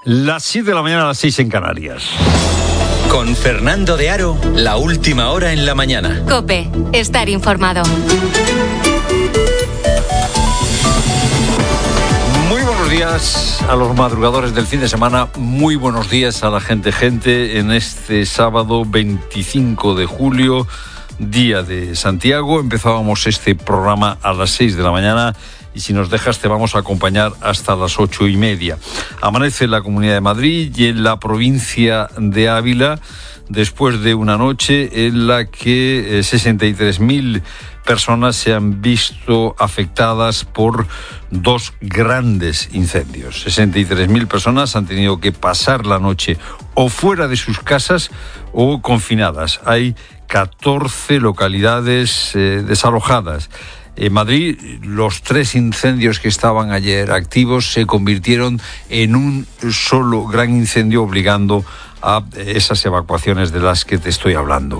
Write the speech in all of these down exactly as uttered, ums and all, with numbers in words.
Las siete de la mañana, a las seis en Canarias. Con Fernando de Aro, la última hora en la mañana. COPE, estar informado. Muy buenos días a los madrugadores del fin de semana. Muy buenos días a la gente, gente, en este sábado veinticinco de julio, día de Santiago. Empezábamos este programa a las seis de la mañana. Y si nos dejas te vamos a acompañar hasta las ocho y media. Amanece en la Comunidad de Madrid y en la provincia de Ávila después de una noche en la que sesenta y tres mil personas se han visto afectadas por dos grandes incendios. sesenta y tres mil personas han tenido que pasar la noche o fuera de sus casas o confinadas. Hay catorce localidades eh, desalojadas. En Madrid, los tres incendios que estaban ayer activos se convirtieron en un solo gran incendio, obligando a esas evacuaciones de las que te estoy hablando.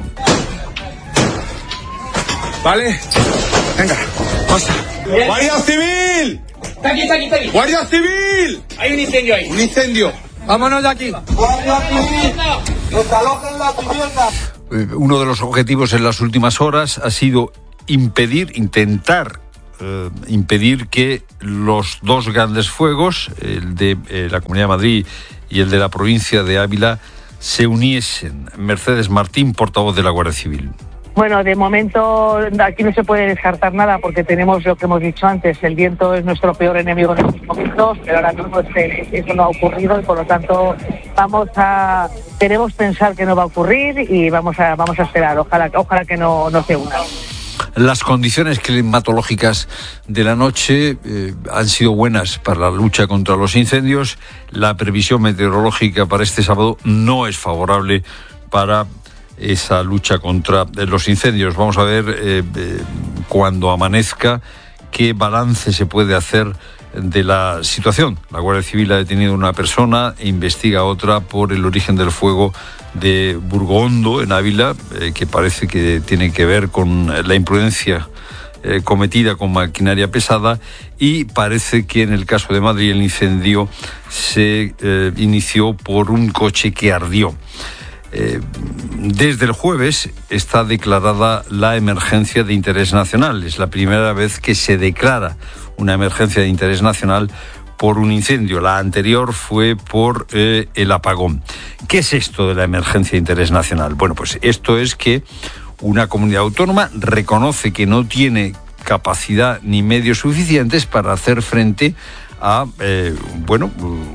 Vale, venga, pasa. ¡Guardia Civil! Está aquí, está aquí, está aquí. ¡Guardia Civil! Hay un incendio ahí. Un incendio. Vámonos de aquí. ¡Guardia Civil! ¡Desalojen la vivienda! Uno de los objetivos en las últimas horas ha sido impedir, intentar eh, impedir que los dos grandes fuegos, el de eh, la Comunidad de Madrid y el de la provincia de Ávila, se uniesen. Mercedes Martín, portavoz de la Guardia Civil. Bueno, de momento aquí no se puede descartar nada porque tenemos lo que hemos dicho antes, el viento es nuestro peor enemigo en estos momentos, pero ahora mismo este, eso no ha ocurrido y por lo tanto vamos a queremos pensar que no va a ocurrir y vamos a vamos a esperar, ojalá ojalá que no, no se una. Las condiciones climatológicas de la noche eh, han sido buenas para la lucha contra los incendios. La previsión meteorológica para este sábado no es favorable para esa lucha contra los incendios. Vamos a ver eh, eh, cuando amanezca qué balance se puede hacer de la situación. La Guardia Civil ha detenido a una persona e investiga a otra por el origen del fuego de Burgondo, en Ávila, eh, que parece que tiene que ver con la imprudencia eh, cometida con maquinaria pesada, y parece que en el caso de Madrid el incendio se eh, inició por un coche que ardió. Eh, desde el jueves está declarada la emergencia de interés nacional. Es la primera vez que se declara una emergencia de interés nacional por un incendio. La anterior fue por eh, el apagón. ¿Qué es esto de la emergencia de interés nacional? Bueno, pues esto es que una comunidad autónoma reconoce que no tiene capacidad ni medios suficientes para hacer frente a, eh, bueno,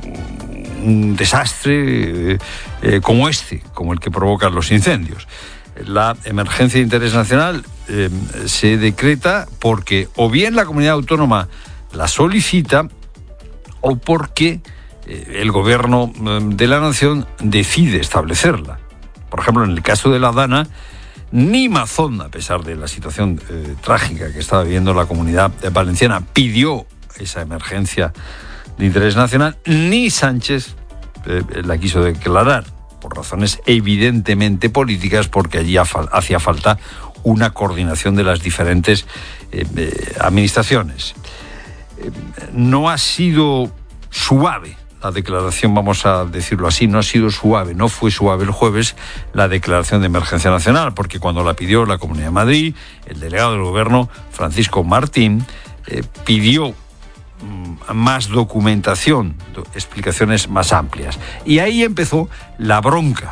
un desastre eh, eh, como este, como el que provocan los incendios. La emergencia de interés nacional eh, se decreta porque o bien la comunidad autónoma la solicita o porque eh, el gobierno eh, de la nación decide establecerla. Por ejemplo, en el caso de la Dana, ni Mazón, a pesar de la situación eh, trágica que estaba viviendo la comunidad valenciana, pidió esa emergencia de interés nacional, ni Sánchez eh, la quiso declarar, por razones evidentemente políticas, porque allí hacía falta una coordinación de las diferentes eh, eh, administraciones. Eh, no ha sido suave la declaración, vamos a decirlo así, no ha sido suave, no fue suave el jueves la declaración de emergencia nacional, porque cuando la pidió la Comunidad de Madrid, el delegado del gobierno, Francisco Martín, eh, pidió más documentación, explicaciones más amplias. Y ahí empezó la bronca.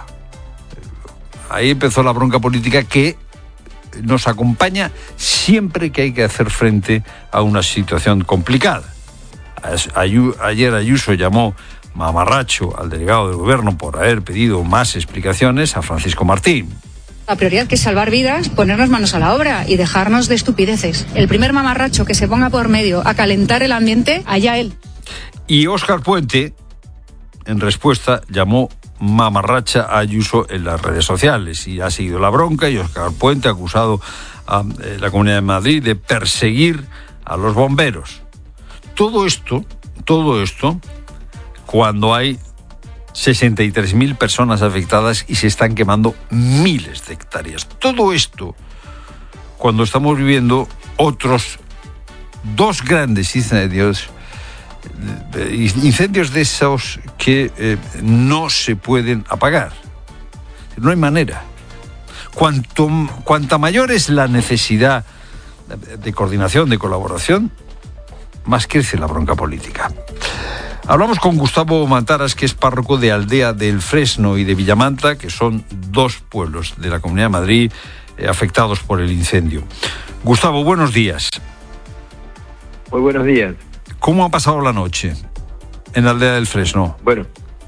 Ahí empezó la bronca política que nos acompaña siempre que hay que hacer frente a una situación complicada. Ayer Ayuso llamó mamarracho al delegado del gobierno por haber pedido más explicaciones a Francisco Martín. La prioridad que es salvar vidas, ponernos manos a la obra y dejarnos de estupideces. El primer mamarracho que se ponga por medio a calentar el ambiente, allá él. Y Óscar Puente, en respuesta, llamó mamarracha a Ayuso en las redes sociales y ha seguido la bronca, y Óscar Puente ha acusado a eh, la Comunidad de Madrid de perseguir a los bomberos. Todo esto, todo esto, cuando hay sesenta y tres mil personas afectadas y se están quemando miles de hectáreas. Todo esto cuando estamos viviendo otros dos grandes incendios incendios de esos que eh, no se pueden apagar. No hay manera. Cuanto, cuanta mayor es la necesidad de coordinación, de colaboración, más crece la bronca política. Hablamos con Gustavo Mantaras, que es párroco de Aldea del Fresno y de Villamanta, que son dos pueblos de la Comunidad de Madrid eh, afectados por el incendio. Gustavo, buenos días. Muy buenos días. ¿Cómo ha pasado la noche en la Aldea del Fresno? Bueno,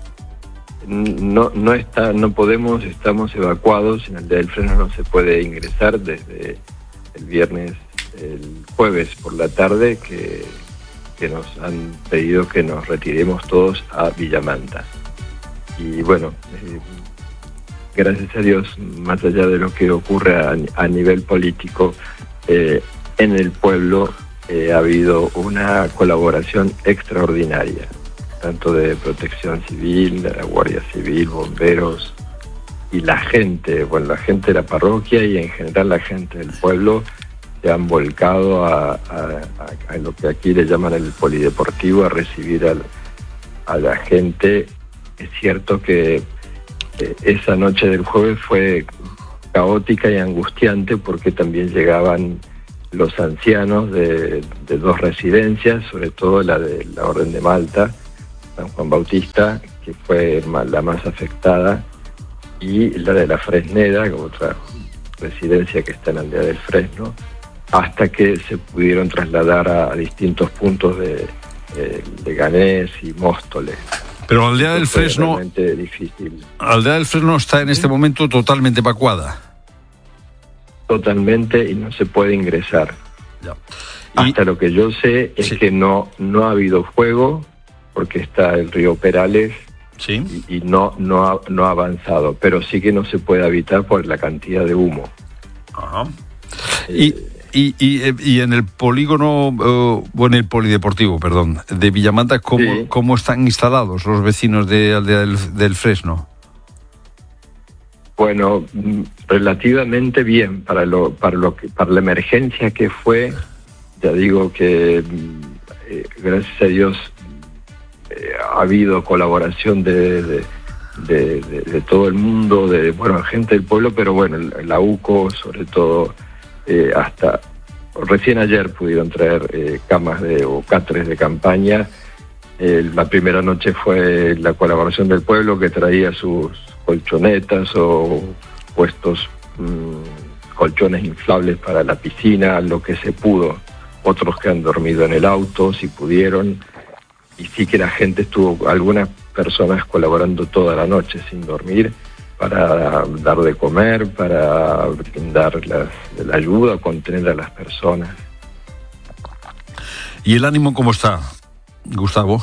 no no está, no podemos, estamos evacuados. En la Aldea del Fresno no se puede ingresar desde el viernes, el jueves por la tarde, que, que nos han pedido que nos retiremos todos a Villamanta. Y bueno, eh, gracias a Dios, más allá de lo que ocurre a, a nivel político, eh, en el pueblo Eh, ha habido una colaboración extraordinaria, tanto de Protección Civil, de la Guardia Civil, bomberos y la gente, bueno, la gente de la parroquia y en general la gente del pueblo se han volcado a, a, a, a lo que aquí le llaman el polideportivo, a recibir al, a la gente. Es cierto que eh, esa noche del jueves fue caótica y angustiante porque también llegaban los ancianos de, de dos residencias, sobre todo la de la Orden de Malta, San Juan Bautista, que fue la más afectada, y la de la Fresneda, otra residencia que está en la Aldea del Fresno, hasta que se pudieron trasladar a, a distintos puntos de, de, de Ganés y Móstoles. Pero la Aldea del Fresno, realmente difícil. Aldea del Fresno está en este momento totalmente evacuada. Totalmente, y no se puede ingresar. Ya. Y, hasta lo que yo sé es sí. que no no ha habido fuego porque está el río Perales, sí. y, y no no ha, no ha avanzado, pero sí que no se puede habitar por la cantidad de humo. Ajá. Y, y, y, y en el polígono, uh, o en el polideportivo, perdón, de Villamanta, ¿cómo, sí. ¿cómo están instalados los vecinos de Aldea del, del Fresno? Bueno, relativamente bien para lo para lo que para la emergencia que fue. Ya digo que eh, gracias a Dios eh, ha habido colaboración de de, de, de de todo el mundo, de bueno, gente del pueblo, pero bueno, la U C O sobre todo, eh, hasta recién ayer pudieron traer eh, camas de o catres de campaña. Eh, la primera noche fue la colaboración del pueblo que traía sus colchonetas o puestos mmm, colchones inflables para la piscina, lo que se pudo. Otros que han dormido en el auto, si pudieron. Y sí que la gente estuvo, algunas personas colaborando toda la noche sin dormir para dar de comer, para brindar las, la ayuda, contener a las personas. ¿Y el ánimo cómo está, Gustavo?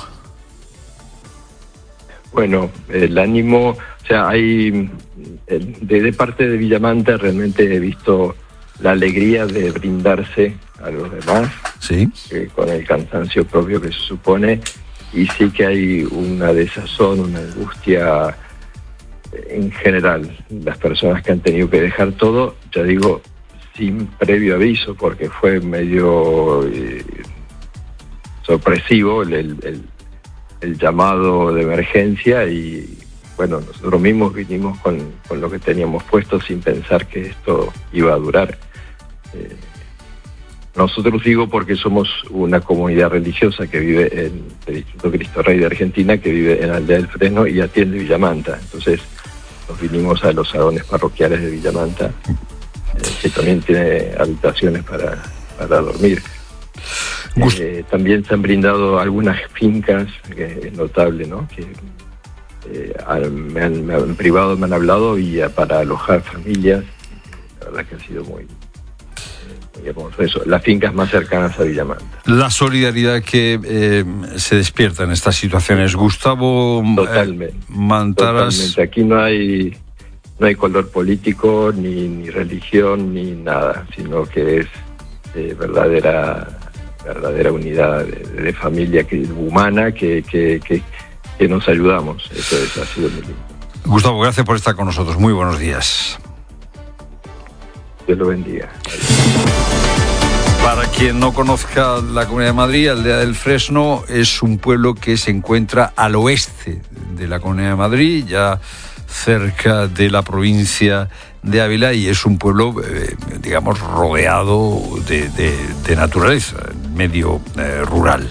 Bueno, el ánimo, o sea, hay, de, de parte de Villamanta realmente he visto la alegría de brindarse a los demás, sí, eh, con el cansancio propio que se supone, y sí que hay una desazón, una angustia en general. Las personas que han tenido que dejar todo, ya digo, sin previo aviso, porque fue medio eh, sorpresivo el, el, el llamado de emergencia, y bueno, nosotros mismos vinimos con, con lo que teníamos puesto sin pensar que esto iba a durar. Eh, nosotros digo porque somos una comunidad religiosa que vive en el Distrito Cristo Rey de Argentina, que vive en Aldea del Fresno y atiende Villamanta. Entonces nos vinimos a los salones parroquiales de Villamanta, eh, que también tiene habitaciones para, para dormir. Eh, también se han brindado algunas fincas, que es notable, ¿no? Que eh, me, han, me han en privado me han hablado, y para alojar familias. La verdad que ha sido muy, muy hermoso eso. Las fincas más cercanas a Villamanta. La solidaridad que eh, se despierta en estas situaciones. Gustavo Totalmente, eh, Mantaras. Totalmente. Aquí no hay no hay color político, ni, ni religión, ni nada, sino que es eh, verdadera verdadera unidad de, de familia que, humana que, que, que, que nos ayudamos. Eso es, ha sido muy lindo. Gustavo, gracias por estar con nosotros. Muy buenos días. Dios lo bendiga. Adiós. Para quien no conozca la Comunidad de Madrid, Aldea del Fresno es un pueblo que se encuentra al oeste de la Comunidad de Madrid, ya cerca de la provincia de Ávila, y es un pueblo, eh, digamos, rodeado de, de, de naturaleza, medio eh, rural.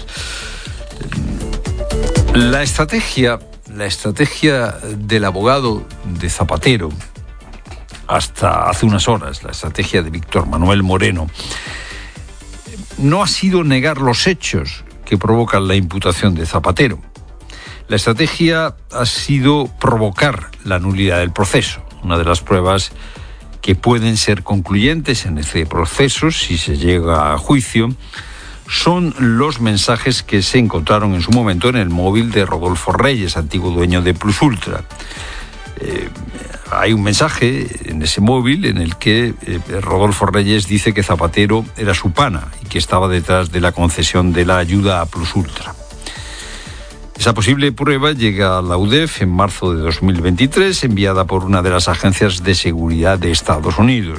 La estrategia, la estrategia del abogado de Zapatero, hasta hace unas horas, la estrategia de Víctor Manuel Moreno, no ha sido negar los hechos que provocan la imputación de Zapatero. La estrategia ha sido provocar la nulidad del proceso, una de las pruebas que pueden ser concluyentes en este proceso si se llega a juicio. Son los mensajes que se encontraron en su momento en el móvil de Rodolfo Reyes, antiguo dueño de Plus Ultra. Eh, hay un mensaje en ese móvil en el que eh, Rodolfo Reyes dice que Zapatero era su pana y que estaba detrás de la concesión de la ayuda a Plus Ultra. Esa posible prueba llega a la U D E F en marzo de dos mil veintitrés, enviada por una de las agencias de seguridad de Estados Unidos.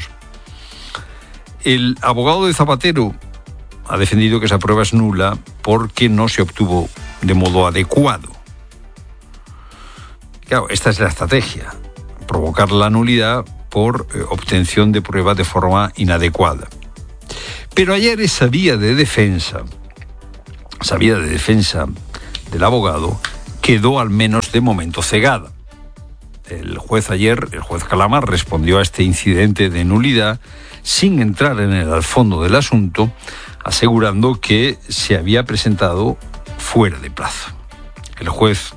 El abogado de Zapatero ha defendido que esa prueba es nula porque no se obtuvo de modo adecuado. Claro, esta es la estrategia, provocar la nulidad por eh, obtención de pruebas de forma inadecuada. Pero ayer esa vía de defensa, esa vía de defensa del abogado, quedó al menos de momento cegada. El juez ayer, el juez Calamar, respondió a este incidente de nulidad sin entrar en el al fondo del asunto, asegurando que se había presentado fuera de plazo. El juez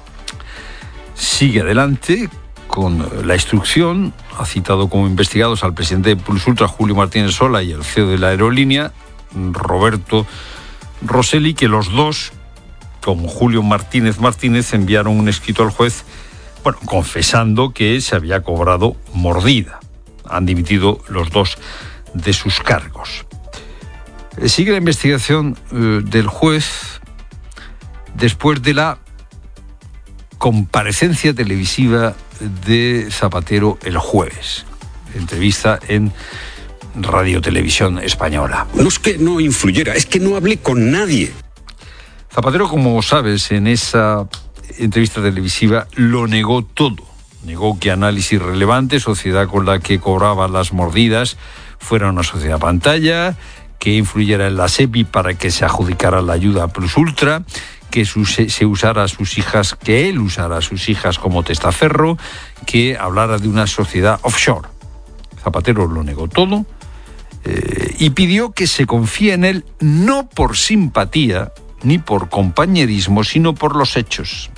sigue adelante con la instrucción, ha citado como investigados al presidente de Plus Ultra, Julio Martínez Sola, y al C E O de la aerolínea, Roberto Rosselli, que los dos, como Julio Martínez Martínez, enviaron un escrito al juez, bueno, confesando que se había cobrado mordida. Han dimitido los dos de sus cargos. Sigue la investigación eh, del juez después de la comparecencia televisiva de Zapatero el jueves. Entrevista en Radio Televisión Española. No es que no influyera, es que no hablé con nadie. Zapatero, como sabes, en esa entrevista televisiva lo negó todo. Negó que Análisis Relevante, sociedad con la que cobraba las mordidas, fuera una sociedad pantalla, que influyera en la SEPI para que se adjudicara la ayuda a Plus Ultra, que se usara a sus hijas, que él usara a sus hijas como testaferro, que hablara de una sociedad offshore. Zapatero lo negó todo eh, y pidió que se confíe en él no por simpatía ni por compañerismo, sino por los hechos.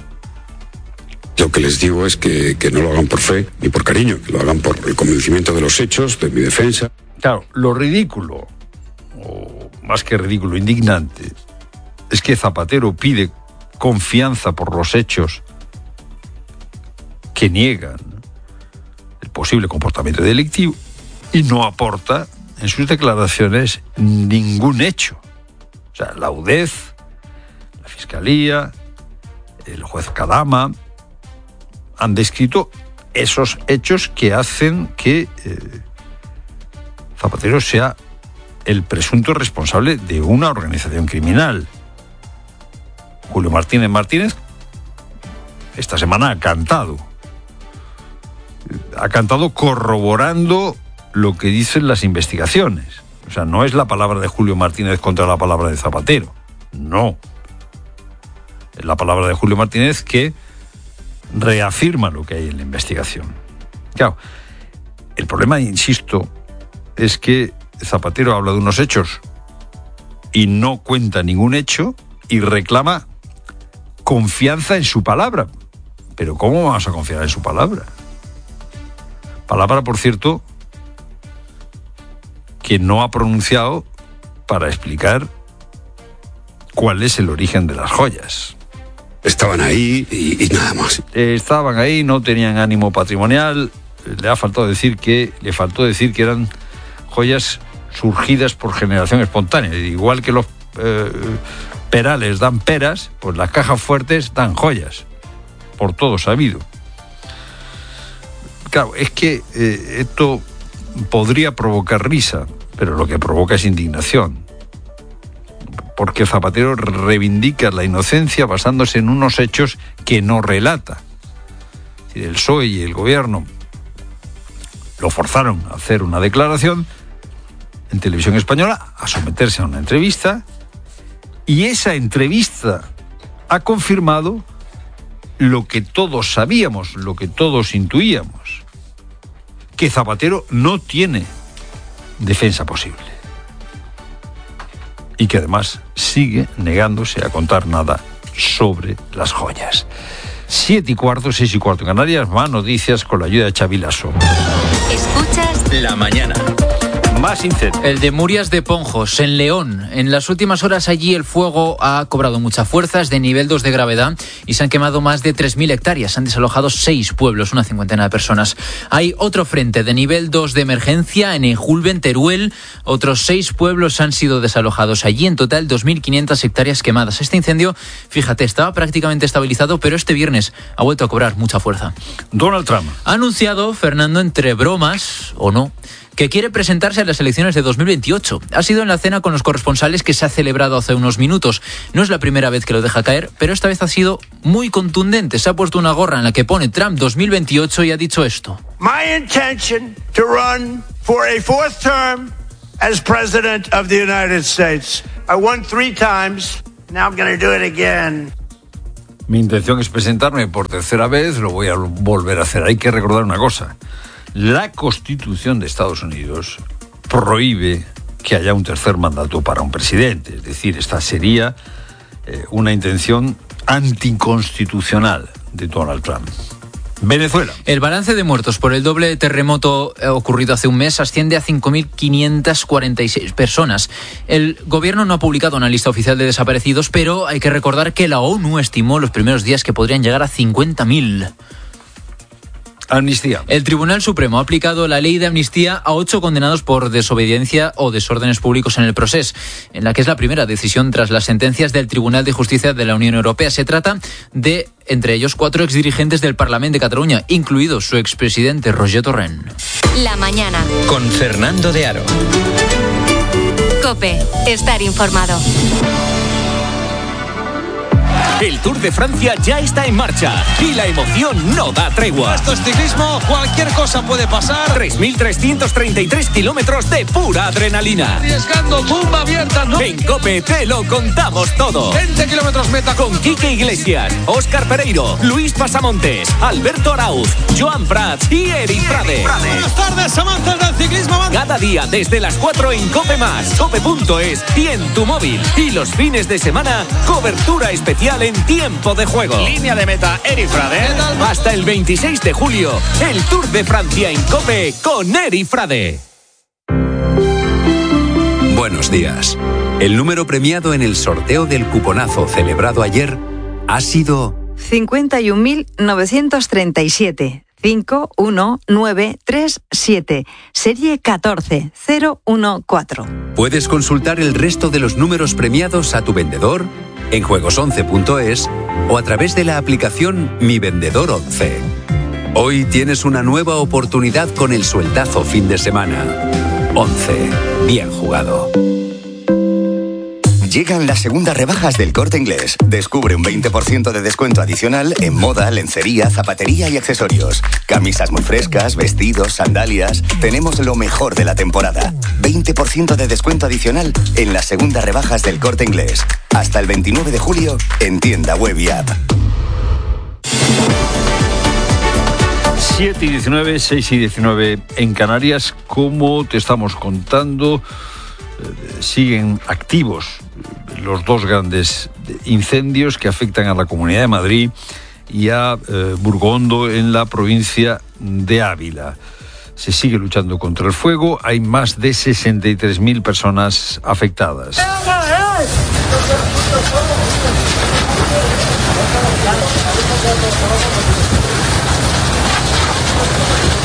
Lo que les digo es que, que no lo hagan por fe ni por cariño, que lo hagan por el convencimiento de los hechos, de mi defensa. Claro, lo ridículo, o más que ridículo, indignante, es que Zapatero pide confianza por los hechos que niegan el posible comportamiento delictivo y no aporta en sus declaraciones ningún hecho. O sea, la U D E F, la Fiscalía, el juez Kadama han descrito esos hechos que hacen que eh, Zapatero sea el presunto responsable de una organización criminal. Julio Martínez Martínez esta semana ha cantado. Ha cantado corroborando lo que dicen las investigaciones. O sea, no es la palabra de Julio Martínez contra la palabra de Zapatero. No. Es la palabra de Julio Martínez que reafirma lo que hay en la investigación. Claro, el problema, insisto, es que Zapatero habla de unos hechos y no cuenta ningún hecho y reclama confianza en su palabra. Pero ¿cómo vamos a confiar en su palabra? Palabra, por cierto, que no ha pronunciado para explicar cuál es el origen de las joyas. Estaban ahí y, y nada más. Eh, estaban ahí, no tenían ánimo patrimonial. Le ha faltado decir que le faltó decir que eran joyas surgidas por generación espontánea. Igual que los eh, perales dan peras, pues las cajas fuertes dan joyas. Por todo sabido. Claro, es que eh, esto podría provocar risa, pero lo que provoca es indignación. Porque Zapatero reivindica la inocencia basándose en unos hechos que no relata. Es decir, el P S O E y el gobierno lo forzaron a hacer una declaración en Televisión Española, a someterse a una entrevista, y esa entrevista ha confirmado lo que todos sabíamos, lo que todos intuíamos, que Zapatero no tiene defensa posible y que además sigue negándose a contar nada sobre las joyas. Siete y cuarto, seis y cuarto en Canarias, más noticias con la ayuda de Xavi Lasso. Escuchas La mañana. Más incendio. El de Murias de Ponjos, en León. En las últimas horas allí el fuego ha cobrado mucha fuerza, es de nivel dos de gravedad y se han quemado más de tres mil hectáreas. Han desalojado seis pueblos, una cincuentena de personas. Hay otro frente de nivel dos de emergencia en Ejulben, Teruel. Otros seis pueblos han sido desalojados. Allí en total dos mil quinientas hectáreas quemadas. Este incendio, fíjate, estaba prácticamente estabilizado, pero este viernes ha vuelto a cobrar mucha fuerza. Donald Trump Ha anunciado, Fernando, entre bromas o no, que quiere presentarse a las elecciones de dos mil veintiocho. Ha sido en la cena con los corresponsales que se ha celebrado hace unos minutos. No es la primera vez que lo deja caer, pero esta vez ha sido muy contundente. Se ha puesto una gorra en la que pone Trump dos mil veintiocho y ha dicho esto. My intention to run for a fourth term as President of the United States. I won three times. Now I'm going to do it again. Mi intención es presentarme por tercera vez, lo voy a volver a hacer. Hay que recordar una cosa. La Constitución de Estados Unidos prohíbe que haya un tercer mandato para un presidente. Es decir, esta sería eh, una intención anticonstitucional de Donald Trump. Venezuela. El balance de muertos por el doble terremoto ocurrido hace un mes asciende a cinco mil quinientas cuarenta y seis personas. El gobierno no ha publicado una lista oficial de desaparecidos, pero hay que recordar que la ONU estimó los primeros días que podrían llegar a cincuenta mil. Amnistía. El Tribunal Supremo ha aplicado la ley de amnistía a ocho condenados por desobediencia o desórdenes públicos en el Procés, en la que es la primera decisión tras las sentencias del Tribunal de Justicia de la Unión Europea. Se trata de, entre ellos, cuatro exdirigentes del Parlamento de Cataluña, incluido su expresidente Roger Torrent. La mañana. Con Fernando de Aro. COPE. Estar informado. El Tour de Francia ya está en marcha y la emoción no da tregua. Esto es ciclismo, cualquier cosa puede pasar. tres mil trescientos treinta y tres kilómetros de pura adrenalina. Arriesgando, tumba abierta. No. En COPE te lo contamos todo. veinte kilómetros meta. Con Quique Iglesias, Óscar Pereiro, Luis Pasamontes, Alberto Arauz, Joan Prats y Eri Frade. Buenas tardes, amantes del ciclismo. Cada día desde las cuatro en COPE más, cope punto es y en tu móvil. Y los fines de semana, cobertura especial en tiempo de juego. Línea de meta, Eri Frade. Hasta el veintiséis de julio, el Tour de Francia en COPE con Eri Frade. Buenos días. El número premiado en el sorteo del cuponazo celebrado ayer ha sido cincuenta y un mil novecientos treinta y siete. cinco uno nueve tres siete, serie catorce cero uno cuatro. Puedes consultar el resto de los números premiados a tu vendedor, en juegos once punto es o a través de la aplicación Mi Vendedor once. Hoy tienes una nueva oportunidad con el sueldazo fin de semana. once. Bien jugado. Llegan las segundas rebajas del Corte Inglés. Descubre un veinte por ciento de descuento adicional en moda, lencería, zapatería y accesorios. Camisas muy frescas, vestidos, sandalias. Tenemos lo mejor de la temporada. veinte por ciento de descuento adicional en las segundas rebajas del Corte Inglés. Hasta el veintinueve de julio en tienda web y app. siete y diecinueve, seis y diecinueve en Canarias. Como te estamos contando, eh, siguen activos los dos grandes incendios que afectan a la Comunidad de Madrid y a eh, Burgondo en la provincia de Ávila. Se sigue luchando contra el fuego. Hay más de sesenta y tres mil personas afectadas.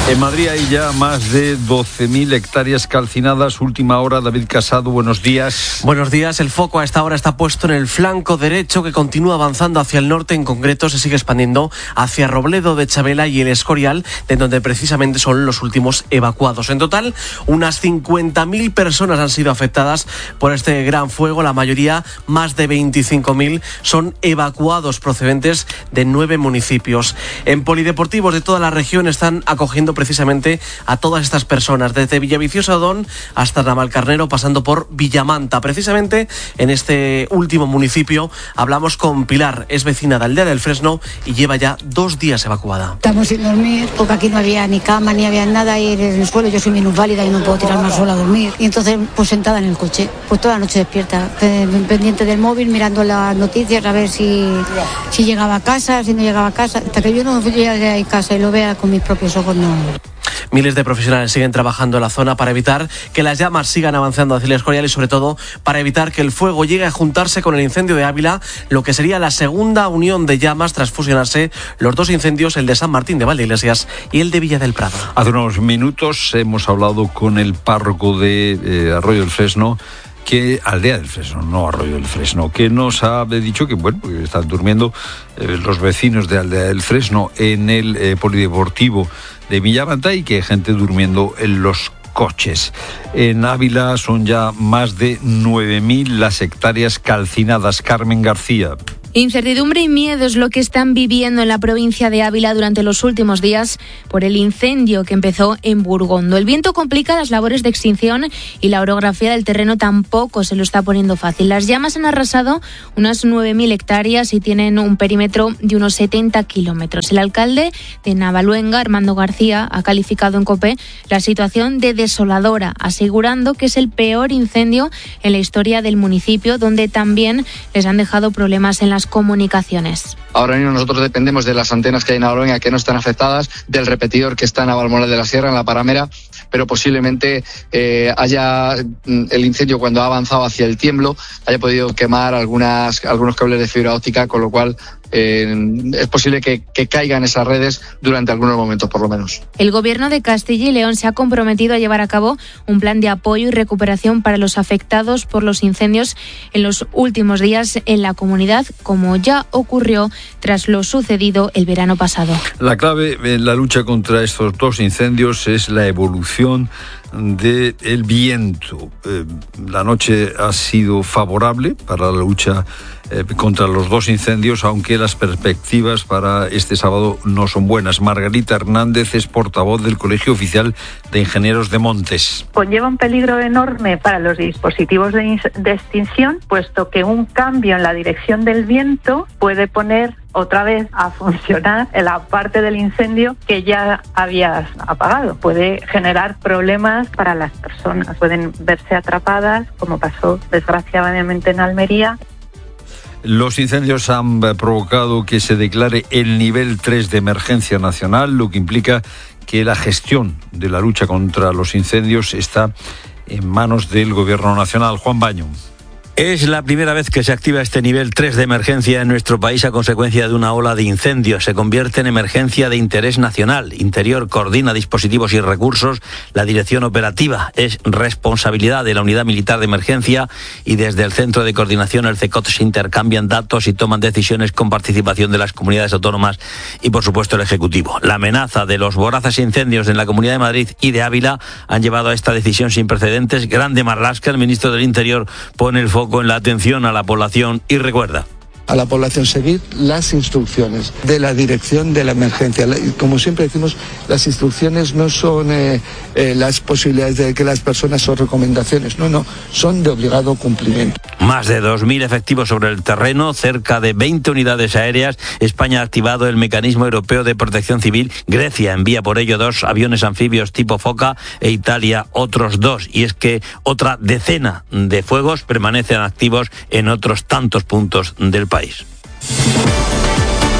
En Madrid hay ya más de doce mil hectáreas calcinadas. Última hora, David Casado, buenos días. Buenos días. El foco a esta hora está puesto en el flanco derecho, que continúa avanzando hacia el norte. En concreto, se sigue expandiendo hacia Robledo de Chabela y el Escorial, de donde precisamente son los últimos evacuados. En total, unas cincuenta mil personas han sido afectadas por este gran fuego. La mayoría, más de veinticinco mil, son evacuados procedentes de nueve municipios. En polideportivos de toda la región están acogiendo precisamente a todas estas personas, desde Villaviciosa Odón hasta Navalcarnero, pasando por Villamanta. Precisamente en este último municipio hablamos con Pilar, es vecina de Aldea del Fresno y lleva ya dos días evacuada. Estamos sin dormir porque aquí no había ni cama ni había nada y en el suelo yo soy minusválida y no puedo tirarme al suelo a dormir. Y entonces pues sentada en el coche, pues toda la noche despierta, pendiente del móvil, mirando las noticias a ver si, si llegaba a casa, si no llegaba a casa, hasta que yo no llegue a casa y lo vea con mis propios ojos, no. Miles de profesionales siguen trabajando en la zona para evitar que las llamas sigan avanzando hacia el Escorial y sobre todo para evitar que el fuego llegue a juntarse con el incendio de Ávila, lo que sería la segunda unión de llamas tras fusionarse los dos incendios, el de San Martín de Valdeiglesias y el de Villa del Prado. Hace unos minutos hemos hablado con el párroco de eh, Arroyo del Fresno, que Aldea del Fresno, no Arroyo del Fresno, que nos ha dicho que bueno, pues están durmiendo eh, los vecinos de Aldea del Fresno en el eh, polideportivo de Villamanta y que hay gente durmiendo en los coches. En Ávila son ya más de nueve mil las hectáreas calcinadas. Carmen García. Incertidumbre y miedo es lo que están viviendo en la provincia de Ávila durante los últimos días por el incendio que empezó en Burgondo. El viento complica las labores de extinción y la orografía del terreno tampoco se lo está poniendo fácil. Las llamas han arrasado unas nueve mil hectáreas y tienen un perímetro de unos setenta kilómetros. El alcalde de Navaluenga, Armando García, ha calificado en COPE la situación de desoladora, asegurando que es el peor incendio en la historia del municipio, donde también les han dejado problemas en las comunicaciones. Ahora mismo nosotros dependemos de las antenas que hay en Navaluenga, que no están afectadas, del repetidor que está en Navalmoral de la Sierra, en la Paramera, pero posiblemente eh, haya el incendio, cuando ha avanzado hacia el Tiemblo, haya podido quemar algunas algunos cables de fibra óptica, con lo cual Eh, es posible que, que caigan esas redes durante algunos momentos, por lo menos. El Gobierno de Castilla y León se ha comprometido a llevar a cabo un plan de apoyo y recuperación para los afectados por los incendios en los últimos días en la comunidad, como ya ocurrió tras lo sucedido el verano pasado. La clave en la lucha contra estos dos incendios es la evolución del viento. Eh, la noche ha sido favorable para la lucha eh, contra los dos incendios, aunque las perspectivas para este sábado no son buenas. Margarita Hernández es portavoz del Colegio Oficial de Ingenieros de Montes. Conlleva un peligro enorme para los dispositivos de, in- de extinción, puesto que un cambio en la dirección del viento puede poner otra vez a funcionar en la parte del incendio que ya habías apagado. Puede generar problemas para las personas. Pueden verse atrapadas, como pasó desgraciadamente en Almería. Los incendios han provocado que se declare el nivel tres de emergencia nacional, lo que implica que la gestión de la lucha contra los incendios está en manos del Gobierno nacional. Juan Baño. Es la primera vez que se activa este nivel tres de emergencia en nuestro país a consecuencia de una ola de incendios. Se convierte en emergencia de interés nacional. Interior coordina dispositivos y recursos. La dirección operativa es responsabilidad de la Unidad Militar de Emergencia y desde el Centro de Coordinación, el CECOT, se intercambian datos y toman decisiones con participación de las comunidades autónomas y, por supuesto, el Ejecutivo. La amenaza de los voraces incendios en la Comunidad de Madrid y de Ávila han llevado a esta decisión sin precedentes. Grande Marlaska, el ministro del Interior, pone el foco con la atención a la población y recuerda a la población seguir las instrucciones de la dirección de la emergencia. Como siempre decimos, las instrucciones no son eh, eh, las posibilidades de que las personas son recomendaciones, no, no, son de obligado cumplimiento. Más de dos mil efectivos sobre el terreno, cerca de veinte unidades aéreas. España ha activado el Mecanismo Europeo de Protección Civil. Grecia envía por ello dos aviones anfibios tipo Foca e Italia otros dos. Y es que otra decena de fuegos permanecen activos en otros tantos puntos del país.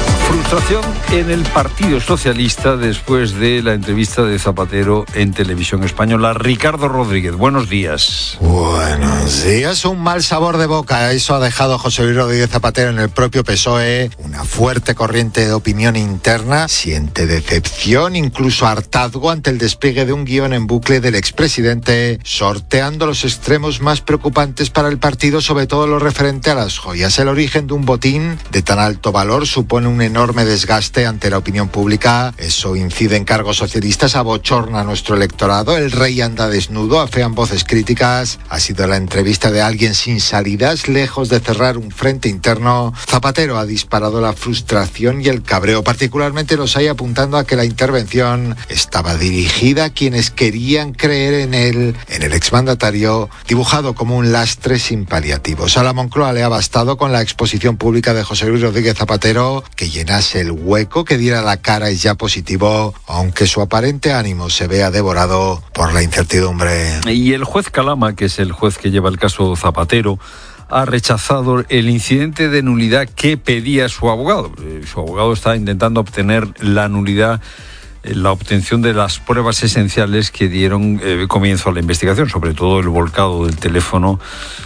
frustración en el Partido Socialista después de la entrevista de Zapatero en Televisión Española. Ricardo Rodríguez, buenos días. Buenos días. Un mal sabor de boca. Eso ha dejado a José Luis Rodríguez Zapatero en el propio P S O E. Una fuerte corriente de opinión interna. Siente decepción, incluso hartazgo ante el despliegue de un guión en bucle del expresidente, sorteando los extremos más preocupantes para el partido, sobre todo lo referente a las joyas. El origen de un botín de tan alto valor supone un enorme desgaste ante la opinión pública. Eso incide en cargos socialistas, abochorna a nuestro electorado. El rey anda desnudo, afean voces críticas. Ha sido la entrevista de alguien sin salidas, lejos de cerrar un frente interno. Zapatero ha disparado la frustración y el cabreo. Particularmente los hay apuntando a que la intervención estaba dirigida a quienes querían creer en él, en el exmandatario, dibujado como un lastre sin paliativos. A la Moncloa le ha bastado con la exposición pública de José Luis Rodríguez Zapatero, que llenase el hueco, que diera la cara es ya positivo, aunque su aparente ánimo se vea devorado por la incertidumbre. Y el juez Calama, que es el juez que lleva el caso Zapatero, ha rechazado el incidente de nulidad que pedía su abogado. Su abogado está intentando obtener la nulidad, la obtención de las pruebas esenciales que dieron eh, comienzo a la investigación, sobre todo el volcado del teléfono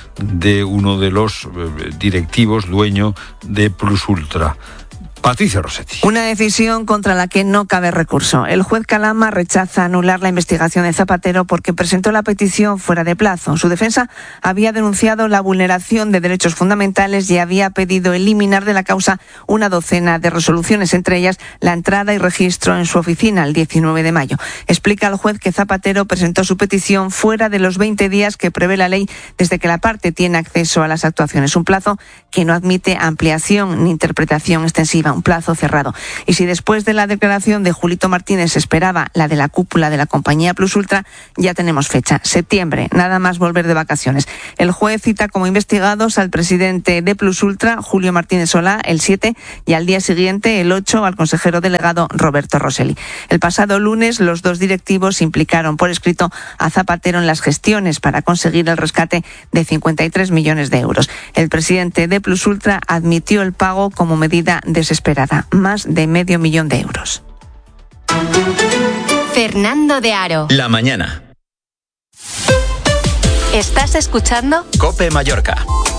de uno de los eh, directivos, dueño de Plus Ultra. Patricia Rossetti. Una decisión contra la que no cabe recurso. El juez Calama rechaza anular la investigación de Zapatero porque presentó la petición fuera de plazo. Su defensa había denunciado la vulneración de derechos fundamentales y había pedido eliminar de la causa una docena de resoluciones, entre ellas la entrada y registro en su oficina el diecinueve de mayo. Explica el juez que Zapatero presentó su petición fuera de los veinte días que prevé la ley desde que la parte tiene acceso a las actuaciones. Un plazo que no admite ampliación ni interpretación extensiva. Un plazo cerrado. Y si después de la declaración de Julito Martínez se esperaba la de la cúpula de la compañía Plus Ultra, ya tenemos fecha, septiembre, nada más volver de vacaciones. El juez cita como investigados al presidente de Plus Ultra, Julio Martínez Solá, el siete, y al día siguiente, el ocho, al consejero delegado Roberto Rosselli. El pasado lunes, los dos directivos implicaron por escrito a Zapatero en las gestiones para conseguir el rescate de cincuenta y tres millones de euros. El presidente de Plus Ultra admitió el pago como medida desesperada. Esperada, más de medio millón de euros. Fernando de Aro. La mañana. ¿Estás escuchando? COPE Mallorca.